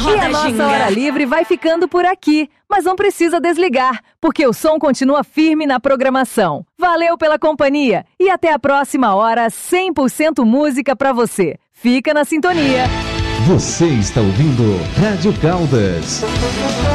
E a nossa Hora Livre vai ficando por aqui, mas não precisa desligar, porque o som continua firme na programação. Valeu pela companhia e até a próxima hora 100% música pra você. Fica na sintonia. Você está ouvindo Rádio Caldas.